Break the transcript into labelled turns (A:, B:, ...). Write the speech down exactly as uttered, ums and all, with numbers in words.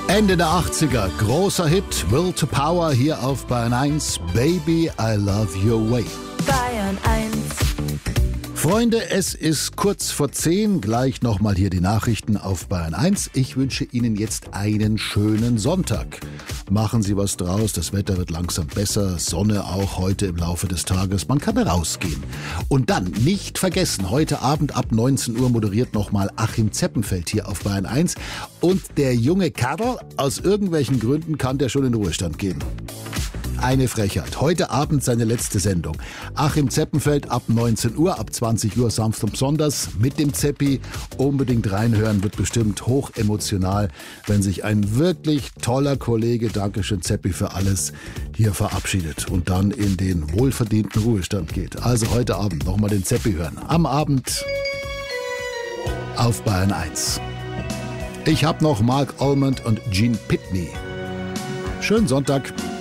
A: Ende der achtziger, großer Hit, Will to Power hier auf Bayern eins, Baby, I Love Your Way.
B: Bayern eins.
A: Freunde, es ist kurz vor zehn, gleich nochmal hier die Nachrichten auf Bayern eins. Ich wünsche Ihnen jetzt einen schönen Sonntag. Machen Sie was draus, das Wetter wird langsam besser, Sonne auch heute im Laufe des Tages, man kann rausgehen. Und dann nicht vergessen, heute Abend ab neunzehn Uhr moderiert nochmal Achim Zeppenfeld hier auf Bayern eins. Und der junge Karl, aus irgendwelchen Gründen kann der schon in den Ruhestand gehen. Eine Frechheit. Heute Abend seine letzte Sendung. Achim Zeppenfeld ab neunzehn Uhr, ab zwanzig Uhr sanft und besonders mit dem Zeppi. Unbedingt reinhören, wird bestimmt hoch emotional, wenn sich ein wirklich toller Kollege, Dankeschön Zeppi für alles, hier verabschiedet und dann in den wohlverdienten Ruhestand geht. Also heute Abend nochmal den Zeppi hören. Am Abend auf Bayern eins. Ich hab noch Mark Almond und Gene Pitney. Schönen Sonntag.